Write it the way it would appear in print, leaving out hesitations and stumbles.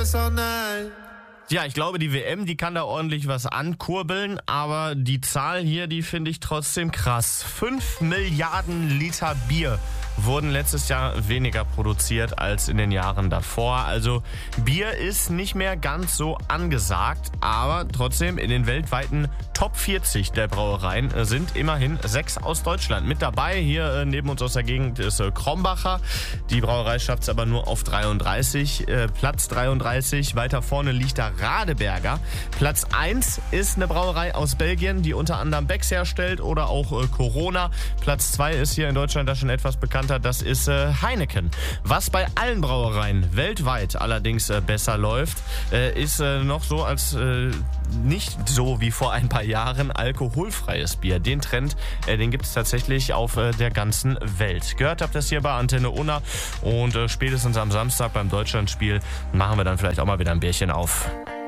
Ja, ich glaube, die WM, die kann da ordentlich was ankurbeln, aber die Zahl hier, die finde ich trotzdem krass. 5 Milliarden Liter Bier wurden letztes Jahr weniger produziert als in den Jahren davor. Also Bier ist nicht mehr ganz so angesagt, aber trotzdem in den weltweiten Top 40 der Brauereien sind immerhin 6 aus Deutschland mit dabei. Hier neben uns aus der Gegend ist Krombacher. Die Brauerei schafft es aber nur auf Platz 33. Weiter vorne liegt da Radeberger. Platz 1 ist eine Brauerei aus Belgien, die unter anderem Becks herstellt oder auch Corona. Platz 2 ist hier in Deutschland da schon etwas bekannter. Das ist Heineken. Was bei allen Brauereien weltweit allerdings besser läuft, ist noch so als nicht so wie vor ein paar Jahren alkoholfreies Bier. Den Trend, den gibt es tatsächlich auf der ganzen Welt. Gehört habt ihr das hier bei Antenne Unna und spätestens am Samstag beim Deutschlandspiel machen wir dann vielleicht auch mal wieder ein Bierchen auf.